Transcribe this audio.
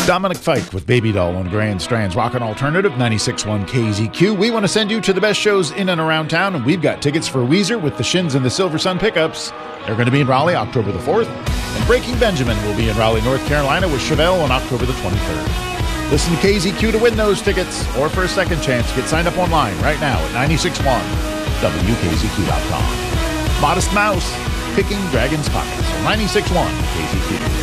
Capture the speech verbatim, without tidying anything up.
Dominic Fike with Baby Doll on Grand Strand's Rockin' Alternative, ninety-six point one K Z Q. We want to send you to the best shows in and around town, and we've got tickets for Weezer with the Shins and the Silver Sun Pickups. They're going to be in Raleigh October the fourth, and Breaking Benjamin will be in Raleigh, North Carolina with Chevelle on October the twenty-third. Listen to K Z Q to win those tickets, or for a second chance, get signed up online right now at ninety-six point one W K Z Q dot com. Modest Mouse, Picking Dragon's Pockets on ninety-six point one K Z Q.